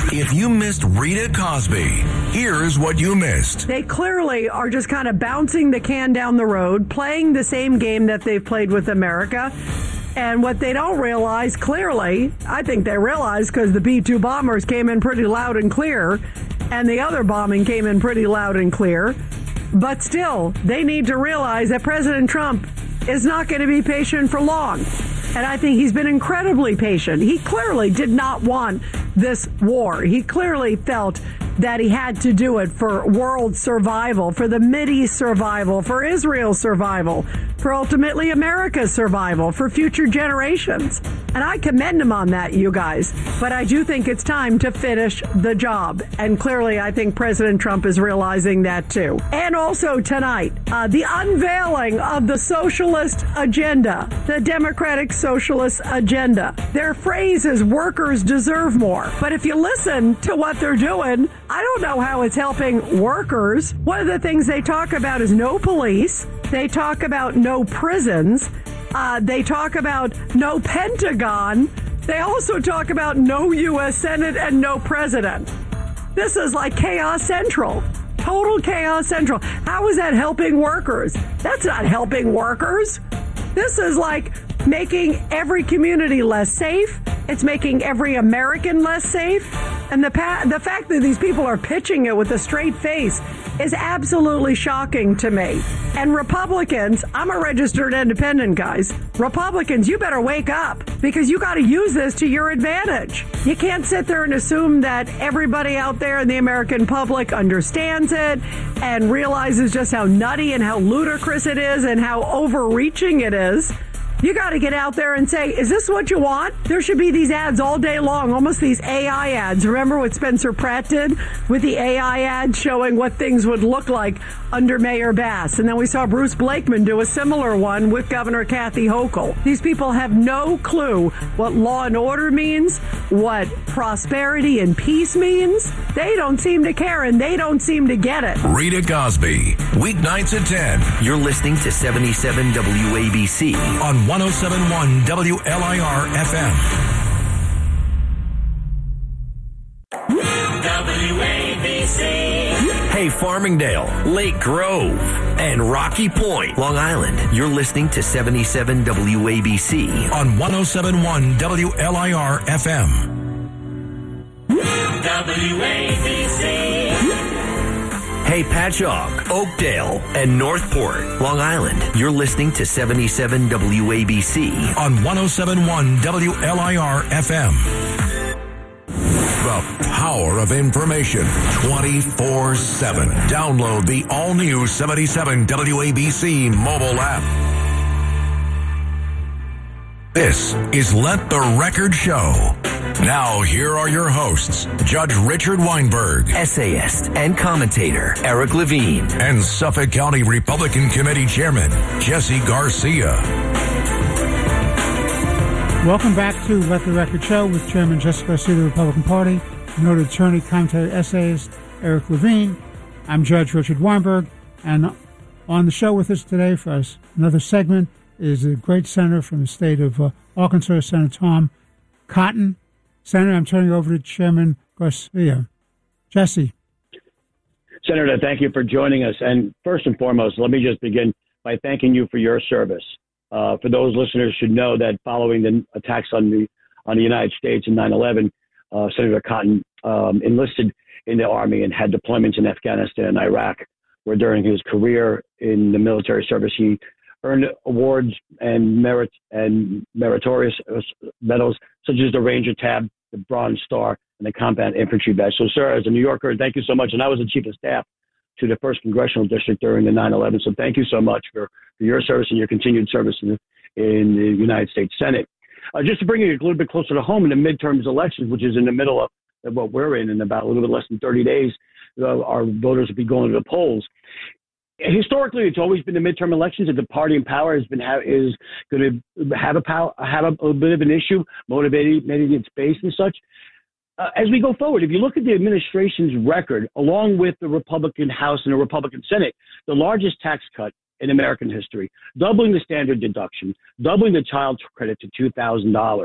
B: If you missed Rita Cosby, here's what you missed.
E: They clearly are just kind of bouncing the can down the road, playing the same game that they've played with America. And what they don't realize, clearly, I think they realize because the B-2 bombers came in pretty loud and clear, and the other bombing came in pretty loud and clear. But still, they need to realize that President Trump is not going to be patient for long. And I think he's been incredibly patient. He clearly did not want this war. He clearly felt that he had to do it for world survival, for the Mideast survival, for Israel's survival, for ultimately America's survival, for future generations. And I commend him on that, you guys. But I do think it's time to finish the job. And clearly, I think President Trump is realizing that too. And also tonight, the unveiling of the socialist agenda, the Democratic Socialist agenda. Their phrase is workers deserve more. But if you listen to what they're doing, I don't know how it's helping workers. One of the things they talk about is no police. They talk about no prisons. They talk about no Pentagon. They also talk about no U.S. Senate and no president. This is like chaos central. Total chaos central. How is that helping workers? That's not helping workers. This is like making every community less safe. It's making every American less safe. And the fact that these people are pitching it with a straight face is absolutely shocking to me. And Republicans, I'm a registered independent, guys. Republicans, you better wake up because you got to use this to your advantage. You can't sit there and assume that everybody out there in the American public understands it and realizes just how nutty and how ludicrous it is and how overreaching it is. You got to get out there and say, is this what you want? There should be these ads all day long, almost these AI ads. Remember what Spencer Pratt did with the AI ads showing what things would look like under Mayor Bass? And then we saw Bruce Blakeman do a similar one with Governor Kathy Hochul. These people have no clue what law and order means, what prosperity and peace means. They don't seem to care, and they don't seem to get it.
B: Rita Cosby, weeknights at 10.
C: You're listening to 77 WABC
B: on 107.1 WLIR FM.
C: WABC. Hey, Farmingdale, Lake Grove, and Rocky Point, Long Island. You're listening to 77 WABC
B: on 107.1 WLIR FM.
C: WABC. Hey, Patchogue, Oakdale, and Northport, Long Island. You're listening to 77 WABC
B: on 107.1 WLIR FM. The power of information 24/7. Download the all-new 77 WABC mobile app. This is Let the Record Show. Now, here are your hosts, Judge Richard Weinberg,
C: essayist and commentator Eric Levine,
B: and Suffolk County Republican Committee Chairman Jesse Garcia.
N: Welcome back to Let the Record Show with Chairman Jesse Garcia of the Republican Party, noted attorney, commentator, essayist Eric Levine. I'm Judge Richard Weinberg, and on the show with us today for us, another segment, is a great senator from the state of Arkansas, Senator Tom Cotton. Senator, I'm turning over to Chairman Garcia. Jesse.
P: Senator, thank you for joining us. And first and foremost, let me just begin by thanking you for your service. For those listeners should know that following the attacks on the United States in 9/11, Senator Cotton enlisted in the Army and had deployments in Afghanistan and Iraq, where during his career in the military service, he earned awards and meritorious medals, such as the Ranger Tab, the Bronze Star, and the Combat Infantry Badge. So, sir, as a New Yorker, thank you so much. And I was the Chief of Staff to the 1st Congressional District during the 9/11. So thank you so much for your service and your continued service in the United States Senate. Just to bring you a little bit closer to home, in the midterms elections, which is in the middle of what we're in about a little bit less than 30 days, our voters will be going to the polls. Historically, it's always been the midterm elections that the party in power is going to have a bit of an issue, motivating its base and such. As we go forward, if you look at the administration's record, along with the Republican House and the Republican Senate, the largest tax cut in American history, doubling the standard deduction, doubling the child credit to $2,000,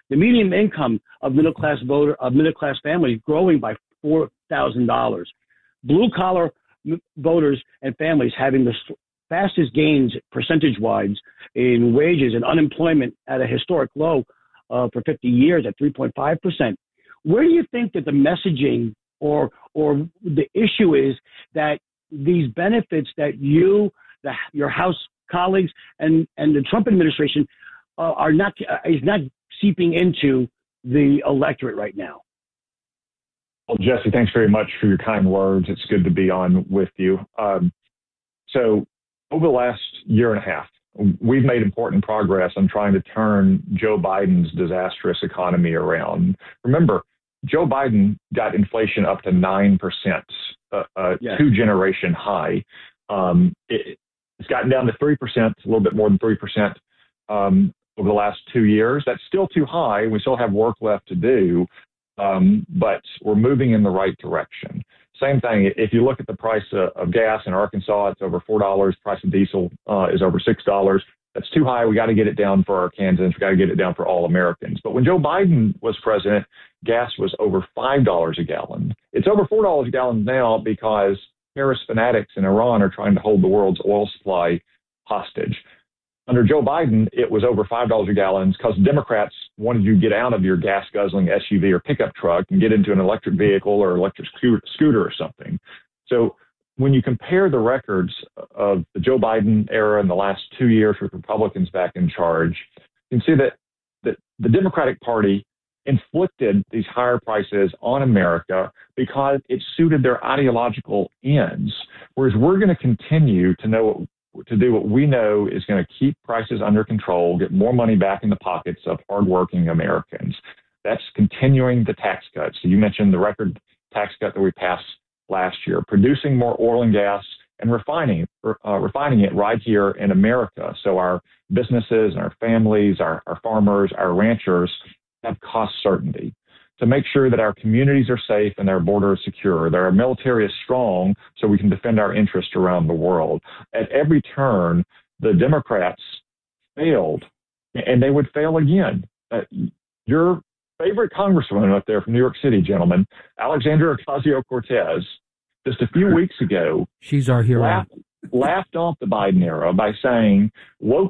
P: The median income of middle class families growing by $4,000. Blue collar voters and families having the fastest gains percentage-wise in wages and unemployment at a historic low for 50 years at 3.5%. Where do you think that the messaging or the issue is that these benefits that your House colleagues and the Trump administration is not seeping into the electorate right now?
U: Well, Jesse, thanks very much for your kind words. It's good to be on with you. So over the last year and a half, we've made important progress on trying to turn Joe Biden's disastrous economy around. Remember, Joe Biden got inflation up to 9%, two-generation high. It's gotten down to 3%, a little bit more than 3% over the last 2 years. That's still too high. We still have work left to do, but we're moving in the right direction. Same thing, if you look at the price of gas in Arkansas, it's over $4. Price of diesel is over $6. That's too high. We got to get it down for Arkansans. We got to get it down for all Americans. But when Joe Biden was president, gas was over $5 a gallon. It's over $4 a gallon now because terrorist fanatics in Iran are trying to hold the world's oil supply hostage. Under Joe Biden, it was over $5 a gallon because Democrats wanted you to get out of your gas-guzzling SUV or pickup truck and get into an electric vehicle or electric scooter or something. So when you compare the records of the Joe Biden era in the last 2 years with Republicans back in charge, you can see that the Democratic Party inflicted these higher prices on America because it suited their ideological ends, whereas we're going to continue to do what we know is going to keep prices under control, get more money back in the pockets of hardworking Americans. That's continuing the tax cuts. So you mentioned the record tax cut that we passed last year, producing more oil and gas and refining it right here in America. So our businesses and our families, our farmers, our ranchers have cost certainty to make sure that our communities are safe and our borders secure, that our military is strong so we can defend our interests around the world. At every turn, the Democrats failed, and they would fail again. Your favorite congresswoman up there from New York City, gentlemen, Alexandria Ocasio-Cortez, just a few weeks ago,
O: she's our hero.
U: Laughed off the Biden era by saying woke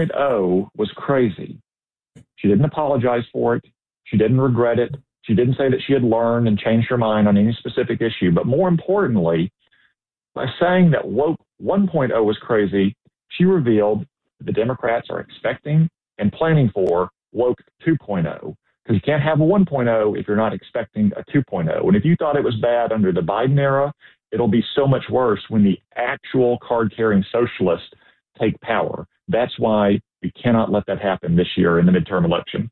U: 1.0 was crazy. She didn't apologize for it. She didn't regret it. She didn't say that she had learned and changed her mind on any specific issue. But more importantly, by saying that woke 1.0 was crazy, she revealed that the Democrats are expecting and planning for woke 2.0. Because you can't have a 1.0 if you're not expecting a 2.0. And if you thought it was bad under the Biden era, it'll be so much worse when the actual card-carrying socialists take power. That's why we cannot let that happen this year in the midterm election.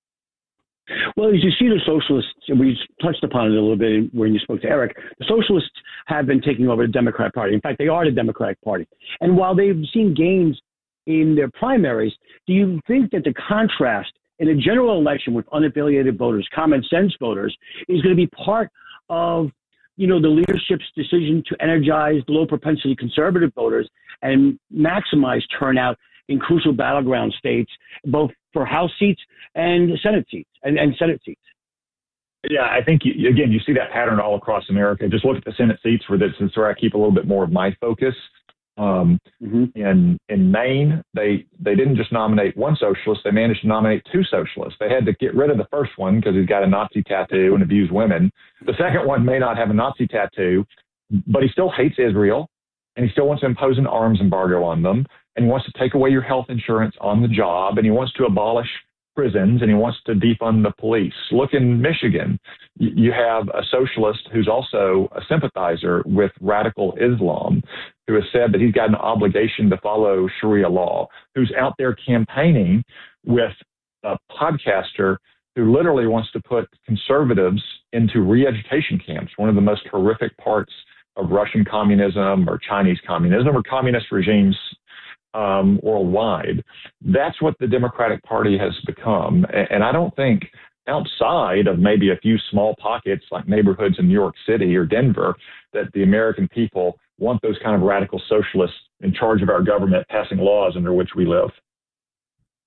P: Well, as you see, the socialists, and we touched upon it a little bit when you spoke to Eric, the socialists have been taking over the Democrat Party. In fact, they are the Democratic Party. And while they've seen gains in their primaries, do you think that the contrast in a general election with unaffiliated voters, common sense voters, is going to be part of, the leadership's decision to energize low propensity conservative voters and maximize turnout in crucial battleground states, both for House seats and Senate seats and Senate seats?
U: Yeah, I think, you see that pattern all across America. Just look at the Senate seats where I keep a little bit more of my focus. In Maine, they didn't just nominate one socialist, they managed to nominate two socialists. They had to get rid of the first one because he's got a Nazi tattoo and abused women. The second one may not have a Nazi tattoo, but he still hates Israel, and he still wants to impose an arms embargo on them, and he wants to take away your health insurance on the job, and he wants to abolish prisons, and he wants to defund the police. Look in Michigan, you have a socialist who's also a sympathizer with radical Islam, who has said that he's got an obligation to follow Sharia law, who's out there campaigning with a podcaster who literally wants to put conservatives into re-education camps, one of the most horrific parts of Russian communism or Chinese communism or communist regimes worldwide. That's what the Democratic Party has become. And I don't think outside of maybe a few small pockets like neighborhoods in New York City or Denver that the American people want those kind of radical socialists in charge of our government passing laws under which we live.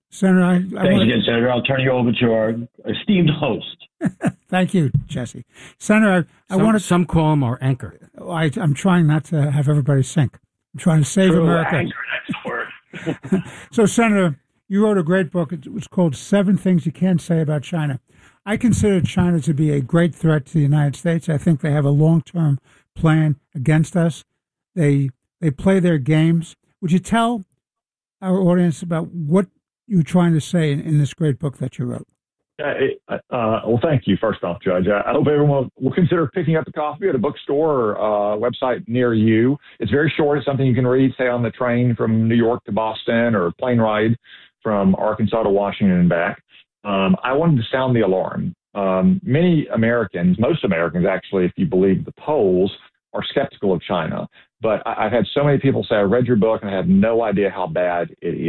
N: Senator,
P: Thanks again, Senator. I'll turn you over to our esteemed host.
N: Thank you, Jesse. Senator, I want to.
O: Some call him our anchor.
N: I'm trying not to have everybody sink. I'm trying to save America.
P: Anchor, that's the word.
N: So, Senator, you wrote a great book. It was called 7 Things You Can't Say About China. I consider China to be a great threat to the United States. I think they have a long-term plan against us. They play their games. Would you tell our audience about what you're trying to say in this great book that you wrote?
U: Well, thank you, first off, Judge. I hope everyone will consider picking up a copy at a bookstore or website near you. It's very short. It's something you can read, say, on the train from New York to Boston or plane ride from Arkansas to Washington and back. I wanted to sound the alarm. Many Americans, most Americans actually, if you believe the polls, are skeptical of China. But I've had so many people say, I read your book and I had no idea how bad it is.